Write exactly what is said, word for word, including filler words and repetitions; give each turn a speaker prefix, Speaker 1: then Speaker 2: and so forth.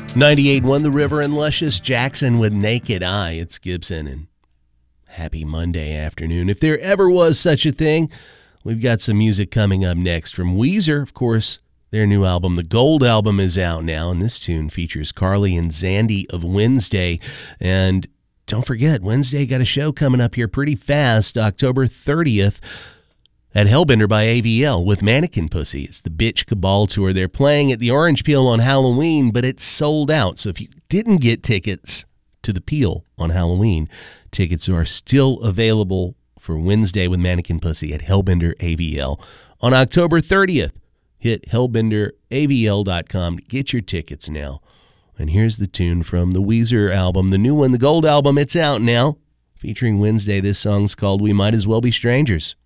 Speaker 1: ninety-eight point one The River and Luscious Jackson with Naked Eye. It's Gibson, and happy Monday afternoon. If there ever was such a thing, we've got some music coming up next from Weezer. Of course, their new album, the Gold Album, is out now, and this tune features Carly and Zandy of Wednesday. And don't forget, Wednesday got a show coming up here pretty fast, October thirtieth. At Hellbender by A V L with Mannequin Pussy. It's the Bitch Cabal Tour. They're playing at the Orange Peel on Halloween, but it's sold out. So if you didn't get tickets to the Peel on Halloween, tickets are still available for Wednesday with Mannequin Pussy at Hellbender A V L on October thirtieth. Hit hellbender A V L dot com to get your tickets now. And here's the tune from the Weezer album, the new one, the Gold Album. It's out now, featuring Wednesday. This song's called We Might As Well Be Strangers.